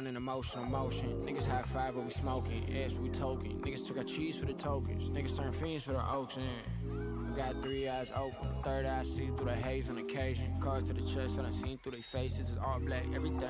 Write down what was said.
in emotional motion. Niggas high five while we smoking. Ass we token. Niggas took our cheese for the tokens. Niggas turn fiends for the oaks. I got 3 eyes open. The third eye see through the haze on occasion. Cars to the chest, I done seen through their faces. It's all black, everything